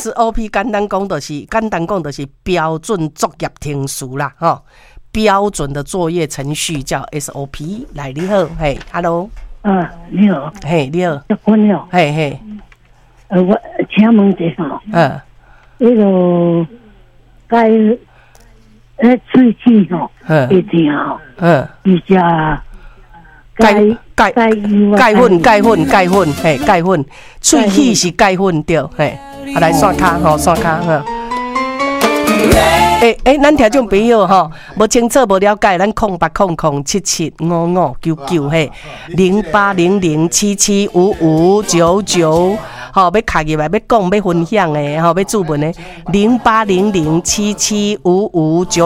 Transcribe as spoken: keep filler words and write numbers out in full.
S O P 简单讲就是简单讲就是标准作业程序啦，吼，标准的作业程序叫 S O P。来，你好，嘿 ，Hello， 啊，你好， 嘿，你好， 结婚了， 嘿嘿， 呃，我请问一下， 嗯， 那个该呃喙齿吼， 嗯会疼吼， 嗯， 比较钙钙钙钙粉钙粉钙粉，嘿，钙粉，喙齿是钙粉对，嘿，啊来刷卡吼，刷卡吼。诶诶，咱听众朋友吼，无清楚无了解，咱空八空空七七五五九九嘿，零八零零七七五五九九，吼，要卡入来要讲要分享的，吼，要注文的，零八零零七七五五九。